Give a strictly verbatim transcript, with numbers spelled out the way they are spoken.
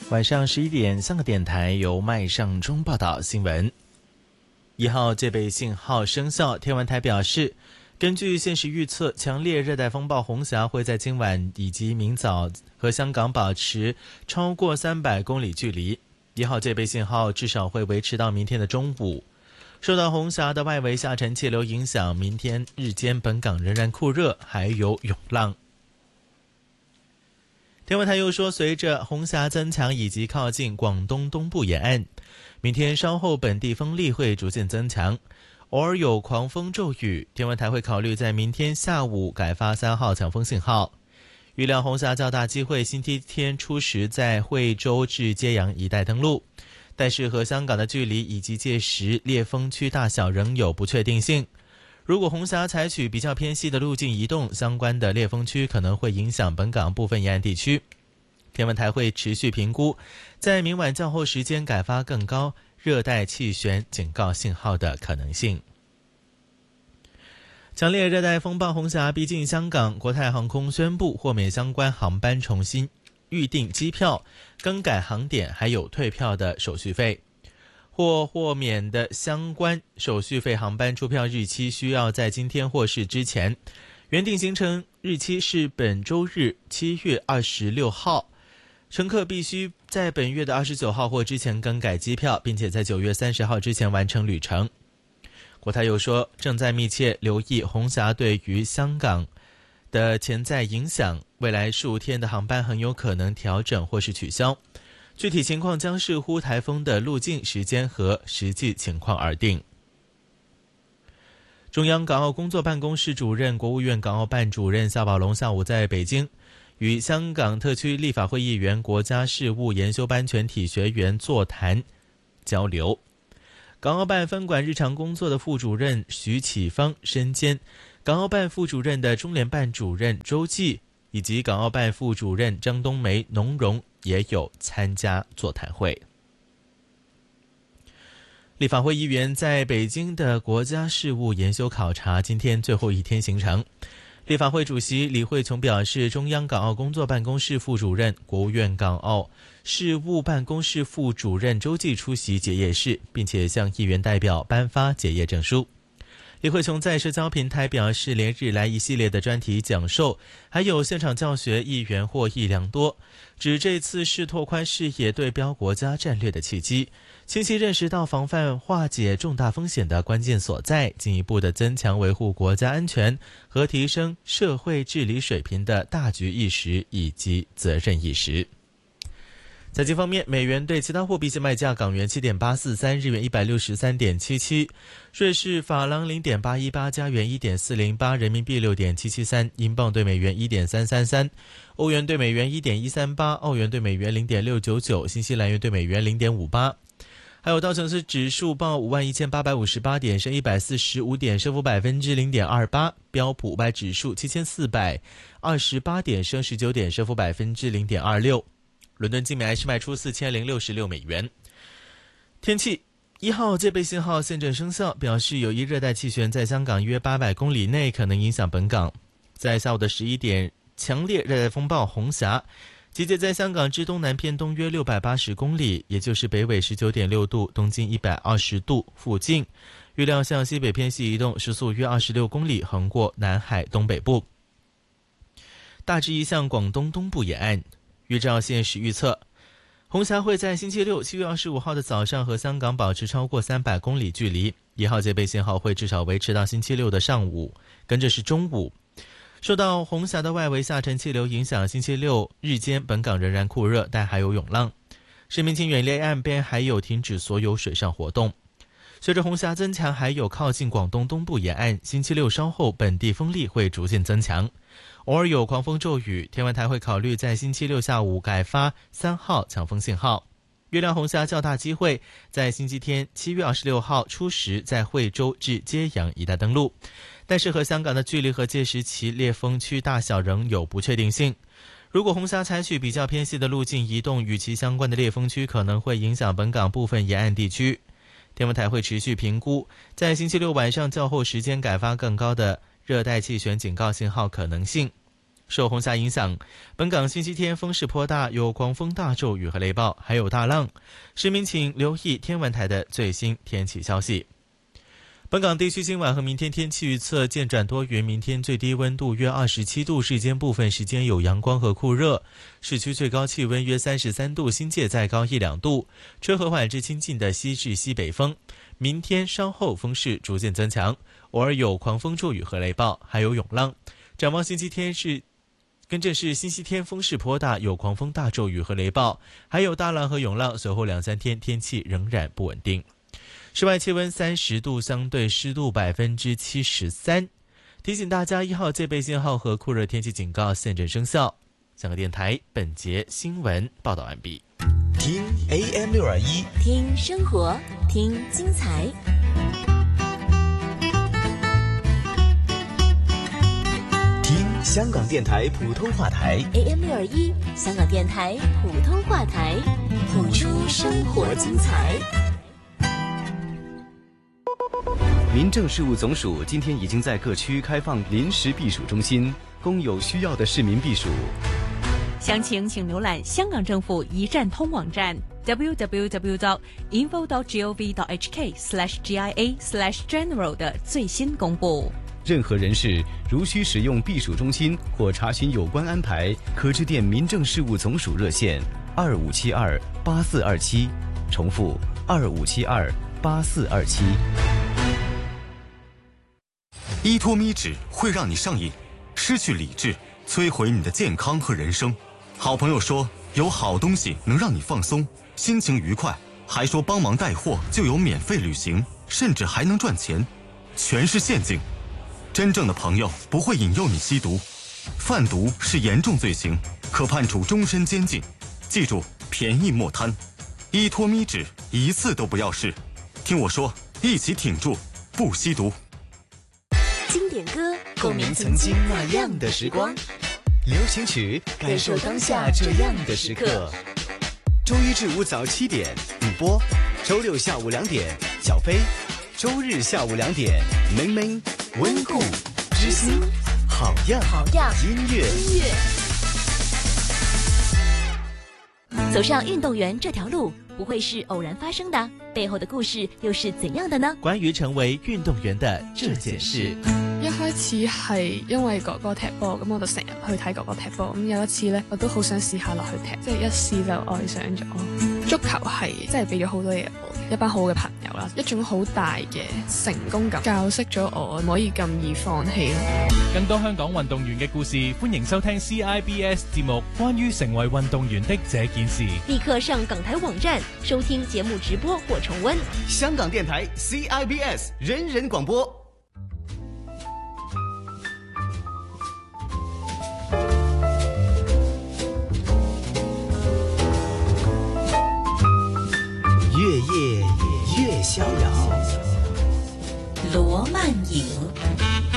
晚上十一点，香港电台由麦尚中报道新闻。一号戒备信号生效，天文台表示，根据现时预测，强烈热带风暴红霞会在今晚以及明早和香港保持超过三百公里距离。一号戒备信号至少会维持到明天的中午。受到红霞的外围下沉气流影响，明天日间本港仍然酷热，还有涌浪。天文台又说，随着红霞增强以及靠近广东东部沿岸，明天稍后本地风力会逐渐增强，偶尔有狂风骤雨。天文台会考虑在明天下午改发三号强风信号。预料红霞较大机会星期天初时在惠州至揭阳一带登陆，但是和香港的距离以及届时烈风区大小仍有不确定性。如果红霞采取比较偏西的路径移动，相关的烈风区可能会影响本港部分沿岸地区。天文台会持续评估在明晚较后时间改发更高热带气旋警告信号的可能性。强烈热带风暴红霞逼近香港，国泰航空宣布豁免相关航班重新预订机票、更改航点还有退票的手续费。或豁免的相关手续费航班出票日期需要在今天或是之前，原定行程日期是本周日七月二十六号，乘客必须在本月的二十九号或之前更改机票，并且在九月三十号之前完成旅程。国泰又说，正在密切留意红霞对于香港的潜在影响，未来数天的航班很有可能调整或是取消，具体情况将视乎台风的路径、时间和实际情况而定。中央港澳工作办公室主任、国务院港澳办主任夏宝龙下午在北京与香港特区立法会议员、国家事务研修班全体学员座谈交流。港澳办分管日常工作的副主任徐启芳身兼港澳办副主任的中联办主任周记以及港澳办副主任张冬梅、农荣也有参加座谈会。立法会议员在北京的国家事务研修考察今天最后一天行程。立法会主席李慧琼表示，中央港澳工作办公室副主任、国务院港澳事务办公室副主任周记出席结业式，并且向议员代表颁发结业证书。李慧琼在社交平台表示，连日来一系列的专题讲授还有现场教学，议员获益良多，指这次是拓宽视野、对标国家战略的契机，清晰认识到防范化解重大风险的关键所在，进一步的增强维护国家安全和提升社会治理水平的大局意识以及责任意识。财经方面，美元对其他货币现卖价：港元 七点八四三， 日元 一百六十三点七七， 瑞士法郎 零点八一八， 加元 一点四零八， 人民币 六点七七三， 英镑对美元 一点三三三， 欧元对美元 一点一三八， 澳元对美元 零点六九九， 新西兰元对美元 零点五八。还有道琼斯指数报五万一千八百五十八点，升一百四十五点，升幅百分之零点二八。标普五百指数七千四百二十八点，升十九点，升幅百分之零点二六。伦敦金每安士卖出四千零六十六美元。天气，一号戒备信号现正生效，表示有一热带气旋在香港约八百公里内可能影响本港。在下午的十一点，强烈热带风暴红霞集结在香港之东南偏东约六百八十公里，也就是北纬 十九点六度、东经一百二十度附近，预料向西北偏西移动，时速约二十六公里，横过南海东北部，大致移向广东东部沿岸。预照现时预测，红霞会在星期六七月二十五号的早上和香港保持超过三百公里距离，一号戒备信号会至少维持到星期六的上午，跟着是中午。受到红霞的外围下沉气流影响，星期六日间本港仍然酷热，但还有涌浪，市民请远离岸边，还有停止所有水上活动。随着红霞增强，还有靠近广东东部沿岸，星期六稍后本地风力会逐渐增强，偶尔有狂风骤雨。天文台会考虑在星期六下午改发三号强风信号。预料红霞较大机会在星期天七月二十六号初时在惠州至揭阳一带登陆，但是和香港的距离和届时其烈风区大小仍有不确定性。如果红霞采取比较偏西的路径移动，与其相关的烈风区可能会影响本港部分沿岸地区。天文台会持续评估在星期六晚上较后时间改发更高的热带气旋警告信号可能性。 受红霞影响，本港星期天风势颇大，有狂风大骤雨和雷暴，还有大浪。市民请留意天文台的最新天气消息。本港地区今晚和明天天气预测渐转多云，明天最低温度约二十七度，日间部分时间有阳光和酷热，市区最高气温约三十三度，新界再高一两度，吹和缓至清劲的西至西北风。明天稍后风势逐渐增强，偶尔有狂风骤雨和雷暴，还有涌浪。展望星期天是跟着是星期天风势颇大，有狂风大骤雨和雷暴，还有大浪和涌浪，随后两三天天气仍然不稳定。室外气温三十度，相对湿度百分之七十三。提醒大家，一号戒备信号和酷热天气警告现正生效。香港电台本节新闻报道完毕。 听 A M 六二一， 听生活，听精彩。 听香港电台普通话台 A M 六二一，香港电台普通话台，谱出生活精彩。 民政事务总署今天已经在各区开放临时避暑中心，供有需要的市民避暑。 详情请浏览香港政府一站通网站 double-u double-u double-u dot info dot gov dot h k slash g i a slash general 的最新公布。 任何人士如需使用避暑中心或查询有关安排，可致电民政事务总署热线二五七二八四二七，重复二五七二八四二七。 依托咪脂会让你上瘾，失去理智，摧毁你的健康和人生。好朋友说有好东西能让你放松，心情愉快，还说帮忙带货就有免费旅行，甚至还能赚钱，全是陷阱。真正的朋友不会引诱你吸毒，贩毒是严重罪行，可判处终身监禁。记住，便宜莫贪，依托咪脂一次都不要试。听我说，一起挺住，不吸毒。 经典歌， 共鸣曾经那样的时光；流行曲，感受当下这样的时刻。周一至五早七点，雨波；周六下午两点，小飞；周日下午两点，明明温故知新，好样好样音乐音乐。走上运动员这条路，不会是偶然发生的，背後的故事又是怎樣的呢？ 關於成為運動員的這件事， 一開始係因為哥哥踢波，咁我就成日去睇哥哥踢波。咁有一次呢，我都好想試下落去踢，即係一試就愛上咗。足球係真係俾咗好多嘢我，一班好嘅朋友啦，一種好大嘅成功感，教識咗我唔可以咁易放棄咯。 更多香港運動員嘅故事，歡迎收聽 C I B S 節目《關於成為運動員的這件事》。 立刻上港台網站收聽節目直播或重溫。 香港電台 C I B S 人人廣播。越夜越逍遙， 羅曼影。